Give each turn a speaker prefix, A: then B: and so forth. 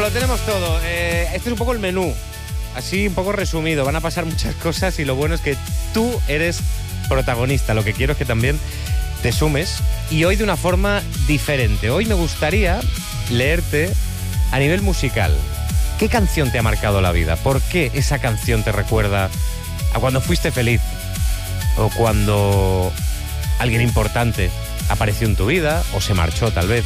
A: lo tenemos todo. Este es un poco el menú, así un poco resumido. Van a pasar muchas cosas y lo bueno es que tú eres protagonista. Lo que quiero es que también te sumes y hoy de una forma diferente. Hoy me gustaría leerte a nivel musical. ¿Qué canción te ha marcado la vida? ¿Por qué esa canción te recuerda a cuando fuiste feliz? O cuando alguien importante apareció en tu vida o se marchó tal vez.